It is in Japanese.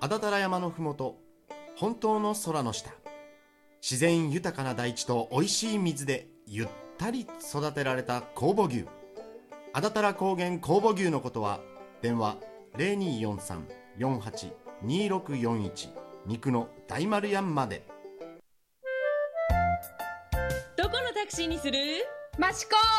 安達太良山のふもと、本当の空の下、自然豊かな大地と美味しい水でゆったり育てられた酵母牛。安達太良高原酵母牛のことは電話0243-482641、肉の大丸屋まで。 どこのタクシーにする？ マシコ